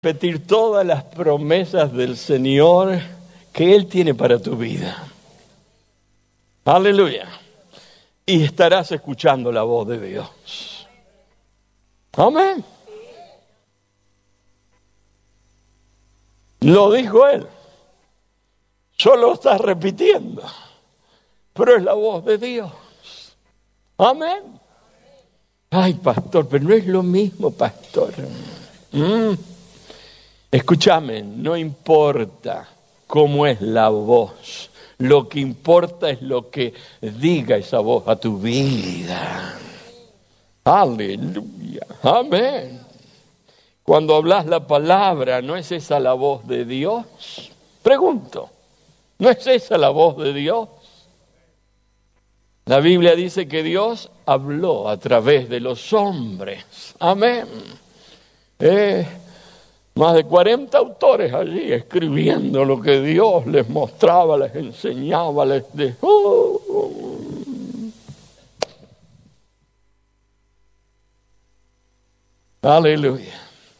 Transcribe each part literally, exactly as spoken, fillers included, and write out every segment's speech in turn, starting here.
repetir todas las promesas del Señor que Él tiene para tu vida. Aleluya. Y estarás escuchando la voz de Dios. Amén. Lo dijo Él. Solo estás repitiendo. Pero es la voz de Dios. Amén. Ay, pastor, pero no es lo mismo, pastor. Mm. Escúchame, no importa cómo es la voz. Lo que importa es lo que diga esa voz a tu vida. Aleluya. Amén. Cuando hablas la palabra, ¿no es esa la voz de Dios? Pregunto, ¿no es esa la voz de Dios? La Biblia dice que Dios habló a través de los hombres. Amén. Eh, más de cuarenta autores allí escribiendo lo que Dios les mostraba, les enseñaba, les dejó. Oh. Aleluya.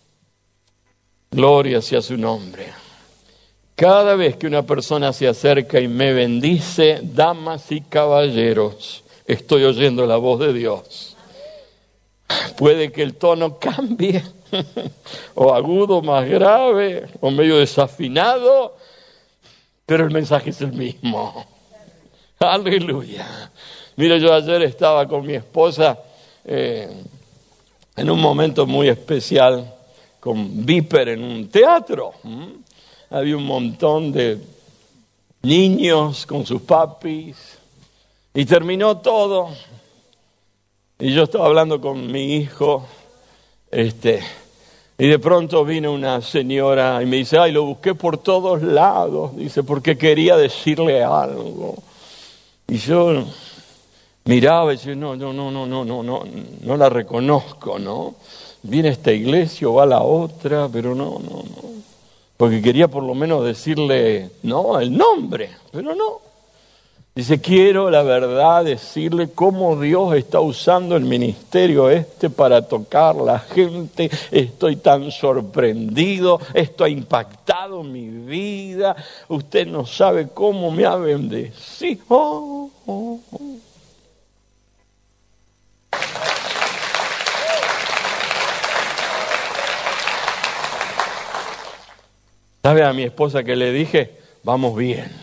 Gloria sea su nombre. Cada vez que una persona se acerca y me bendice, damas y caballeros, estoy oyendo la voz de Dios. Puede que el tono cambie, o agudo, más grave, o medio desafinado, pero el mensaje es el mismo. Aleluya. Mira, yo ayer estaba con mi esposa eh, en un momento muy especial, con Viper en un teatro. ¿Mm? Había un montón de niños con sus papis y terminó todo. Y yo estaba hablando con mi hijo, este, y de pronto vino una señora y me dice, ay, lo busqué por todos lados, dice, porque quería decirle algo. Y yo miraba y decía, no, no, no, no, no, no, no, no la reconozco, ¿no? Viene a esta iglesia o va a la otra, pero no, no, no. Porque quería por lo menos decirle, no, el nombre, pero no. Dice, quiero la verdad decirle cómo Dios está usando el ministerio este para tocar la gente. Estoy tan sorprendido, esto ha impactado mi vida. Usted no sabe cómo me ha bendecido. Oh, oh, oh. ¿Sabe a mi esposa que le dije? Vamos bien.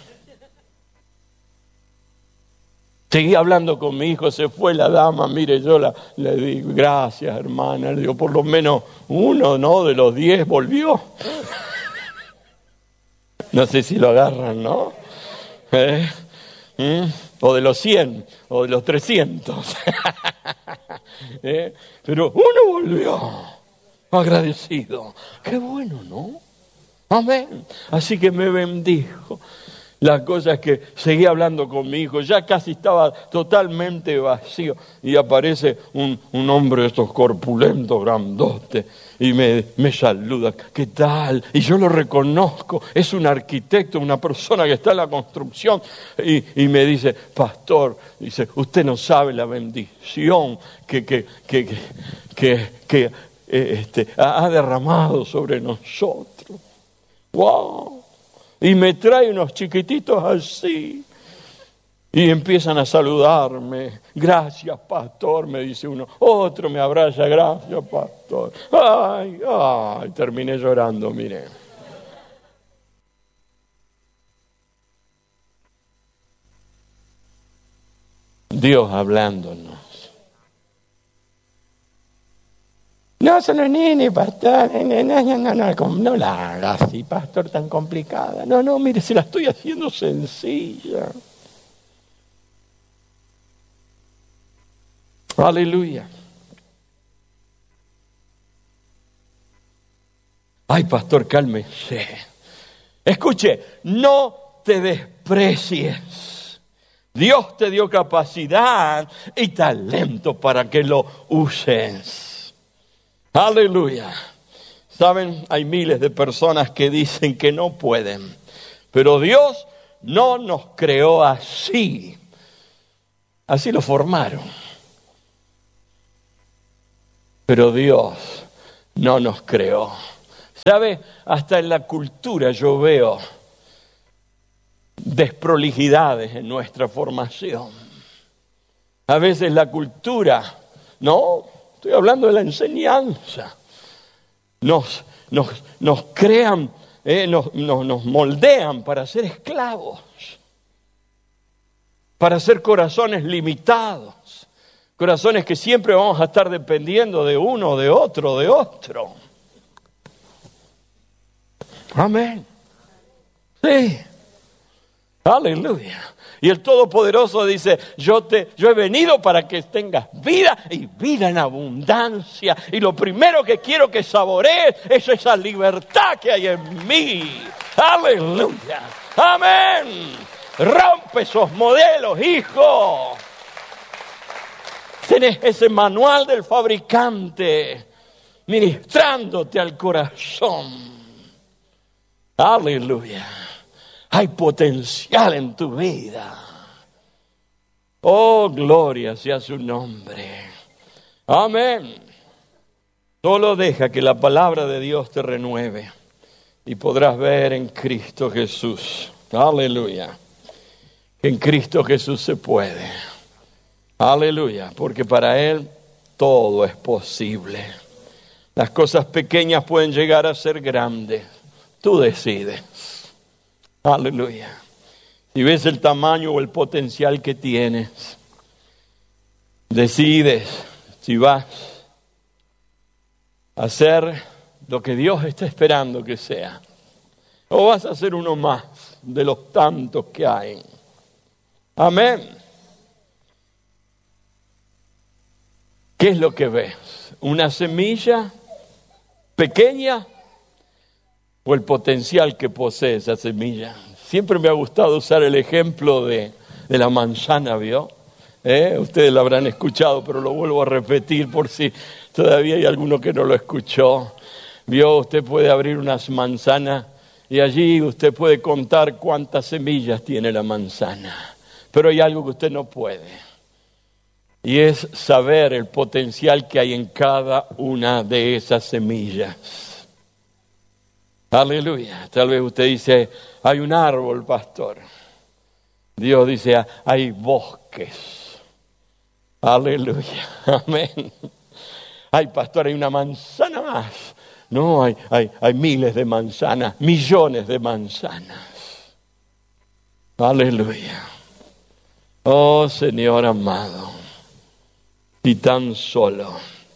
Seguí hablando con mi hijo, se fue la dama, mire, yo la, le digo, gracias hermana, le digo, por lo menos uno, ¿no? De los diez volvió. No sé si lo agarran, ¿no? ¿Eh? ¿Mm? O de los cien, o de los trescientos. ¿Eh? Pero uno volvió, agradecido. Qué bueno, ¿no? Amén. Así que me bendijo. La cosa es que seguí hablando con mi hijo, ya casi estaba totalmente vacío y aparece un, un hombre de estos corpulentos, grandotes, y me, me saluda, ¿qué tal? Y yo lo reconozco, es un arquitecto, una persona que está en la construcción, y, y me dice, pastor, dice, usted no sabe la bendición que, que, que, que, que, que eh, este, ha derramado sobre nosotros. ¡Wow! Y me trae unos chiquititos así. Y empiezan a saludarme. Gracias, pastor, me dice uno. Otro me abraza, gracias, pastor. Ay, ay, terminé llorando, mire. Dios hablándonos. No, son los nenes, pastor. No, no, no, no, no, no la haga así, pastor, tan complicada. No, no, mire, se la estoy haciendo sencilla. Aleluya. Ay, pastor, cálmese. Escuche, no te desprecies. Dios te dio capacidad y talento para que lo uses. Aleluya. Saben, hay miles de personas que dicen que no pueden, pero Dios no nos creó así. Así lo formaron. Pero Dios no nos creó ¿Sabe? Hasta en la cultura yo veo desprolijidades en nuestra formación. A veces la cultura, no, estoy hablando de la enseñanza, nos, nos, nos crean, eh, nos, nos, nos moldean para ser esclavos, para ser corazones limitados, corazones que siempre vamos a estar dependiendo de uno, de otro, de otro. Amén. Sí. Aleluya. Y el Todopoderoso dice, yo te, yo he venido para que tengas vida y vida en abundancia. Y lo primero que quiero que saborees es esa libertad que hay en mí. Aleluya. Amén. Rompe esos modelos, hijo. Tenés ese manual del fabricante ministrándote al corazón. Aleluya. Hay potencial en tu vida. Oh, gloria sea su nombre. Amén. Solo deja que la palabra de Dios te renueve y podrás ver en Cristo Jesús. Aleluya. Que en Cristo Jesús se puede. Aleluya. Porque para Él todo es posible. Las cosas pequeñas pueden llegar a ser grandes. Tú decides. Aleluya. Si ves el tamaño o el potencial que tienes, decides si vas a hacer lo que Dios está esperando que sea, o vas a ser uno más de los tantos que hay. Amén. ¿Qué es lo que ves? ¿Una semilla pequeña? O el potencial que posee esa semilla. Siempre me ha gustado usar el ejemplo de, de la manzana, ¿vio? ¿Eh? Ustedes lo habrán escuchado, pero lo vuelvo a repetir por si todavía hay alguno que no lo escuchó. ¿Vio? Usted puede abrir unas manzanas y allí usted puede contar cuántas semillas tiene la manzana. Pero hay algo que usted no puede. Y es saber el potencial que hay en cada una de esas semillas. Aleluya. Tal vez usted dice, hay un árbol, pastor. Dios dice, hay bosques. Aleluya. Amén. Ay, pastor, hay una manzana más. No, hay, hay, hay miles de manzanas, millones de manzanas. Aleluya. Oh, Señor amado. Si tan solo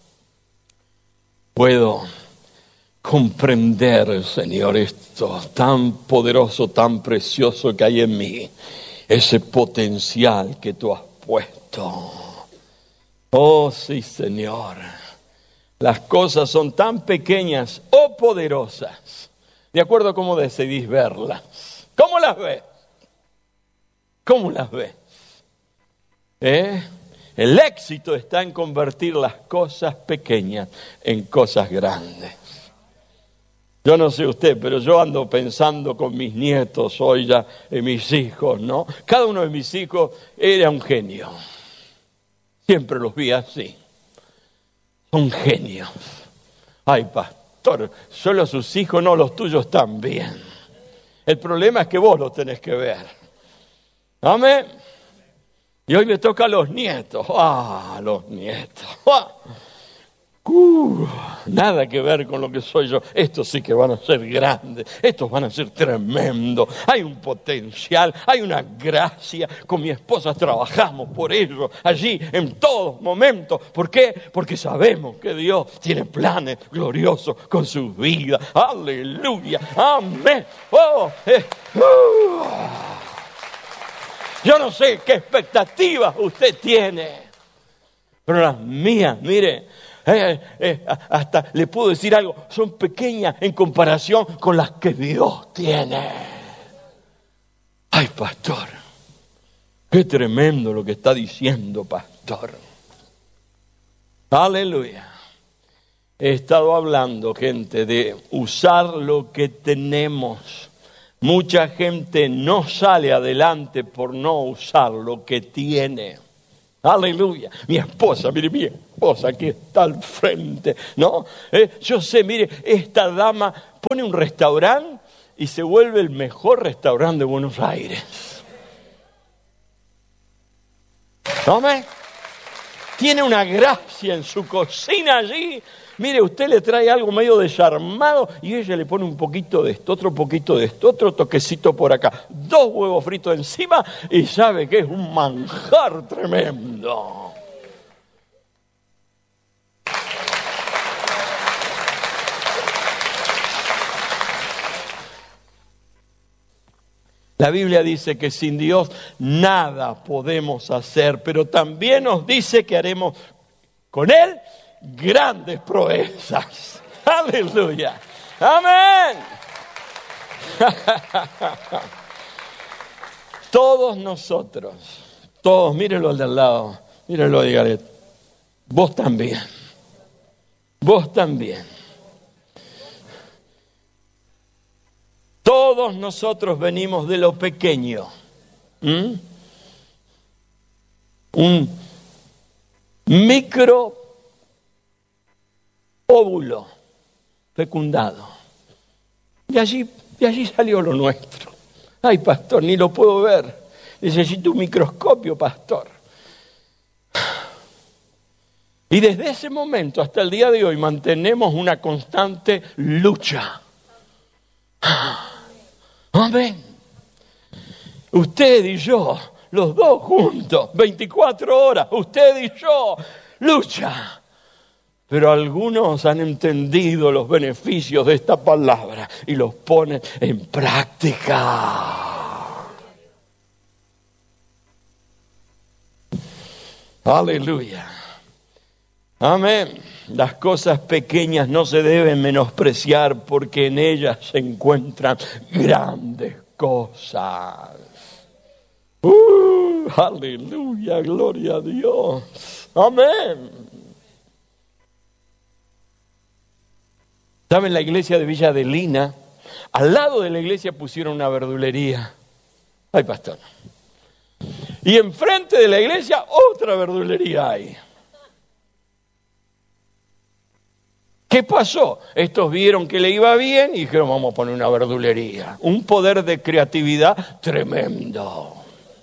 puedo comprender, Señor, esto tan poderoso, tan precioso que hay en mí, ese potencial que tú has puesto. Oh, sí, Señor. Las cosas son tan pequeñas o poderosas, de acuerdo a cómo decidís verlas. ¿Cómo las ves? ¿Cómo las ves? ¿Eh? El éxito está en convertir las cosas pequeñas en cosas grandes. Yo no sé usted, pero yo ando pensando con mis nietos hoy ya, en mis hijos, ¿no? Cada uno de mis hijos era un genio. Siempre los vi así. Son genios. Ay, pastor, solo sus hijos, no, los tuyos también. El problema es que vos los tenés que ver. Amén. Y hoy me toca a los nietos. Ah, los nietos. Ah. Uh, nada que ver con lo que soy yo. Estos sí que van a ser grandes. Estos van a ser tremendos. Hay un potencial, hay una gracia. Con mi esposa trabajamos por ello allí en todos momentos. ¿Por qué? Porque sabemos que Dios tiene planes gloriosos con su vida. Aleluya. Amén. Oh, eh, uh. Yo no sé qué expectativas usted tiene, pero las mías, mire, eh, eh, hasta le puedo decir algo, son pequeñas en comparación con las que Dios tiene. Ay, pastor, qué tremendo lo que está diciendo, pastor. Aleluya. He estado hablando, gente, de usar lo que tenemos. Mucha gente no sale adelante por no usar lo que tiene. Aleluya. Mi esposa, mire, mi esposa que está al frente, ¿no? Eh, yo sé, mire, esta dama pone un restaurante y se vuelve el mejor restaurante de Buenos Aires. ¿Amén? Tiene una gracia en su cocina allí. Mire, usted le trae algo medio desarmado y ella le pone un poquito de esto, otro poquito de esto, otro toquecito por acá, dos huevos fritos encima y sabe que es un manjar tremendo. La Biblia dice que sin Dios nada podemos hacer, pero también nos dice que haremos con Él grandes proezas. Aleluya. Amén. Todos nosotros, todos, mírenlo al de al lado, mírenlo, dígale, vos también, vos también. Todos nosotros venimos de lo pequeño. ¿Mm? Un micro óvulo fecundado. Y allí, de allí salió lo nuestro. Ay, pastor, ni lo puedo ver. Necesito un microscopio, pastor. Y desde ese momento hasta el día de hoy mantenemos una constante lucha. Amén. Usted y yo, los dos juntos, veinticuatro horas, usted y yo, lucha. Pero algunos han entendido los beneficios de esta palabra y los ponen en práctica. Aleluya. Amén. Las cosas pequeñas no se deben menospreciar porque en ellas se encuentran grandes cosas. Uh, aleluya, gloria a Dios. Amén. ¿Saben? La iglesia de Villa Adelina, al lado de la iglesia pusieron una verdulería. Ay, pastor. Y enfrente de la iglesia otra verdulería hay. ¿Qué pasó? Estos vieron que le iba bien y dijeron, vamos a poner una verdulería. Un poder de creatividad tremendo.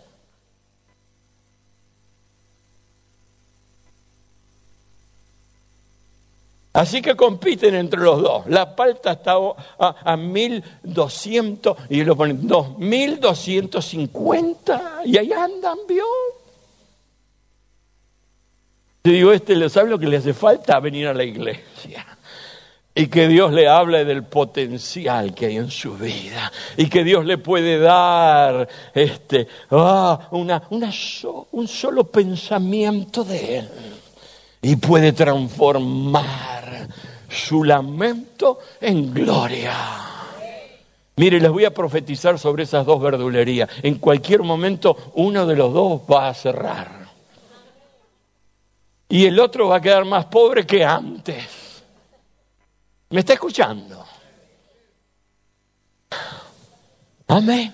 Así que compiten entre los dos. La palta está a, a mil doscientos y lo ponen dos mil doscientos cincuenta y ahí andan, ¿vio? Te digo, este, ¿sabe lo que le hace falta? Venir a la iglesia. Y que Dios le hable del potencial que hay en su vida. Y que Dios le puede dar este, ah, una, una so, un solo pensamiento de Él. Y puede transformar su lamento en gloria. Mire, les voy a profetizar sobre esas dos verdulerías. En cualquier momento uno de los dos va a cerrar. Y el otro va a quedar más pobre que antes. ¿Me está escuchando? Amén.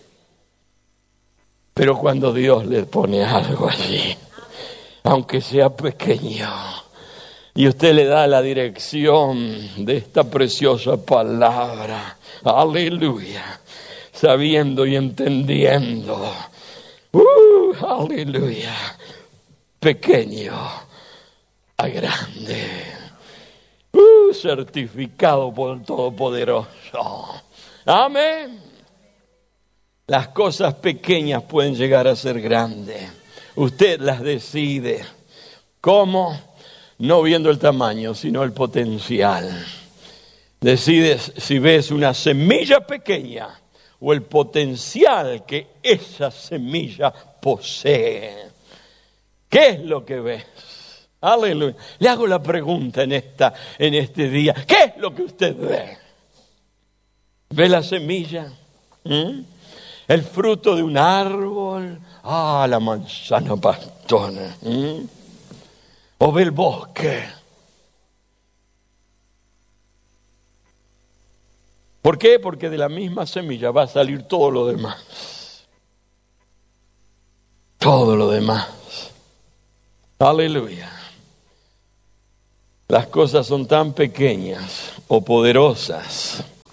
Pero cuando Dios le pone algo allí, aunque sea pequeño, y usted le da la dirección de esta preciosa palabra, aleluya, sabiendo y entendiendo, uh, aleluya, pequeño a grande. Uh, certificado por el Todopoderoso. Amén. Las cosas pequeñas pueden llegar a ser grandes. Usted las decide. ¿Cómo? No viendo el tamaño, sino el potencial. Decides si ves una semilla pequeña o el potencial que esa semilla posee. ¿Qué es lo que ves? Aleluya. Le hago la pregunta en esta, en este día. ¿Qué es lo que usted ve? ¿Ve la semilla? ¿Mm? ¿El fruto de un árbol? Ah, la manzana pastona. ¿Mm? ¿O ve el bosque? ¿Por qué? Porque de la misma semilla va a salir todo lo demás. Todo lo demás. Aleluya. Las cosas son tan pequeñas o poderosas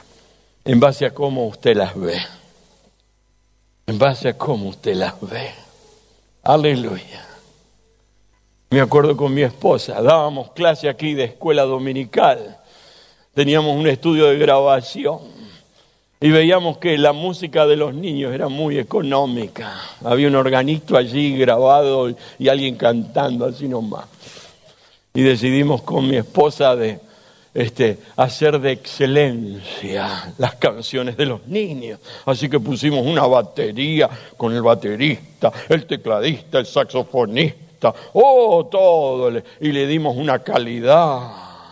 en base a cómo usted las ve. En base a cómo usted las ve. Aleluya. Me acuerdo con mi esposa, dábamos clase aquí de escuela dominical. Teníamos un estudio de grabación y veíamos que la música de los niños era muy económica. Había un organito allí grabado y alguien cantando así nomás. Y decidimos con mi esposa de este, hacer de excelencia las canciones de los niños. Así que pusimos una batería con el baterista, el tecladista, el saxofonista, oh, todo, y le dimos una calidad.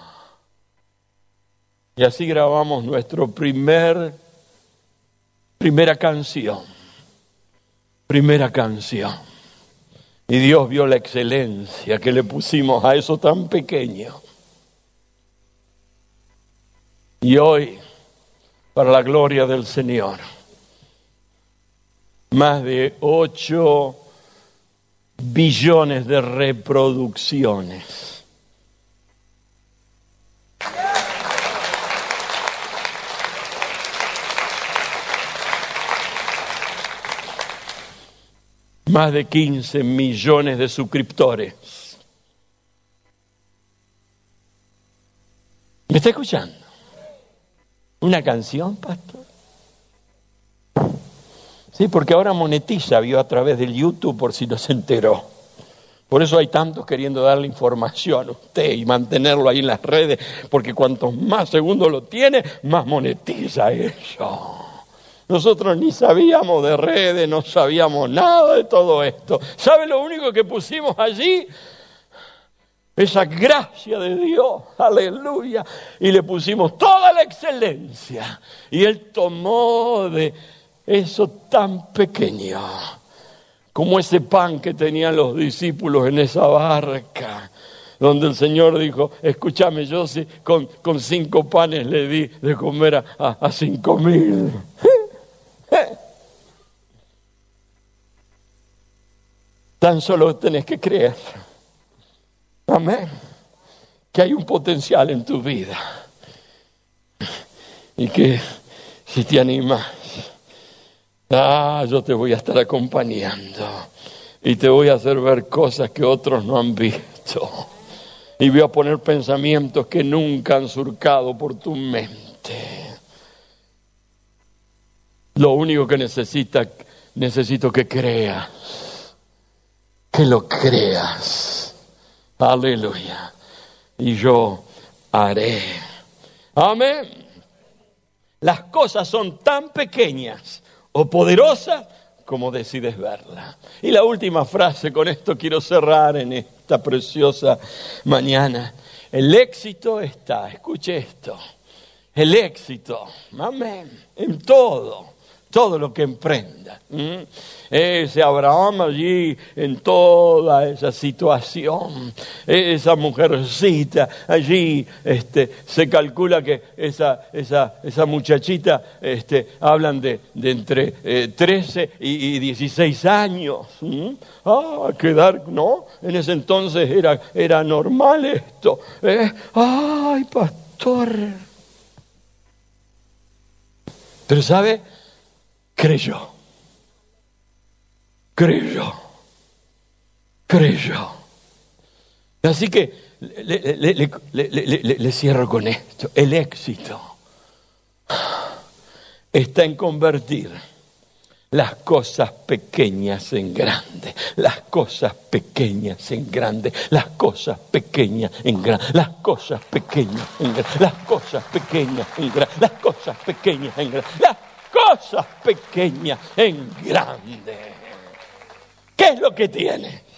Y así grabamos nuestro primer, primera canción, primera canción. Y Dios vio la excelencia que le pusimos a eso tan pequeño. Y hoy, para la gloria del Señor, más de ocho billones de reproducciones. Más de quince millones de suscriptores. ¿Me está escuchando? ¿Una canción, pastor? Sí, porque ahora monetiza, vio a través del YouTube, por si no se enteró. Por eso hay tantos queriendo darle información a usted y mantenerlo ahí en las redes, porque cuantos más segundos lo tiene, más monetiza eso. Nosotros ni sabíamos de redes, no sabíamos nada de todo esto. ¿Sabe lo único que pusimos allí? Esa gracia de Dios, aleluya. Y le pusimos toda la excelencia. Y Él tomó de eso tan pequeño, como ese pan que tenían los discípulos en esa barca, donde el Señor dijo, escúchame, yo sí, con, con cinco panes le di de comer a, a, a cinco mil. Tan solo tenés que creer. Amén. Que hay un potencial en tu vida. Y que si te animas, ah, yo te voy a estar acompañando. Y te voy a hacer ver cosas que otros no han visto. Y voy a poner pensamientos que nunca han surcado por tu mente. Lo único que necesita, necesito que creas. Que lo creas. Aleluya. Y yo haré. Amén. Las cosas son tan pequeñas o poderosas como decides verlas. Y la última frase, con esto quiero cerrar en esta preciosa mañana. El éxito está, escuche esto, el éxito, amén, en todo. Todo lo que emprenda. ¿Mm? Ese Abraham allí en toda esa situación, esa mujercita allí, este, se calcula que esa, esa, esa muchachita, este, hablan de, de entre eh, trece y, y dieciséis años. ¿Mm? Ah, quedar, ¿no? En ese entonces era, era normal esto. ¿Eh? Ay, pastor. Pero ¿sabe? Creyó, creyó, creyó. Así que le, le, le, le, le, le cierro con esto. El éxito está en convertir las cosas pequeñas en grandes, las cosas pequeñas en grandes, las cosas pequeñas en grandes, las cosas pequeñas en grandes, las cosas pequeñas en grandes, las cosas pequeñas en grandes, las cosas pequeñas en grande. ¿Qué es lo que tienes?